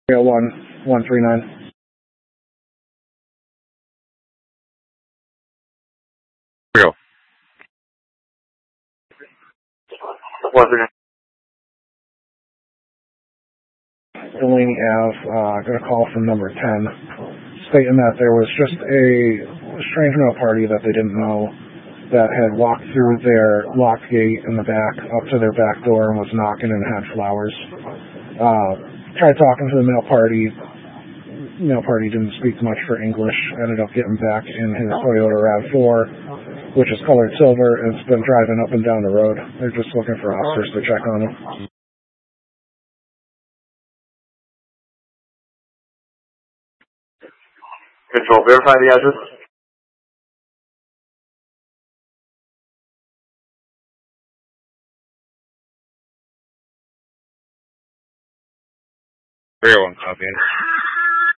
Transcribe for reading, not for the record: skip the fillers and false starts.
139. Real. 139. Delaney Ave, got a call from number 10 stating that there was just a strange male party that they didn't know that had walked through their locked gate in the back up to their back door and was knocking and had flowers. Tried talking to the male party. Male party didn't speak much for English. Ended up getting back in his Toyota RAV4, which is colored silver, and it's been driving up and down the road. They're just looking for officers to check on him. Control, verify the address. 301, copy.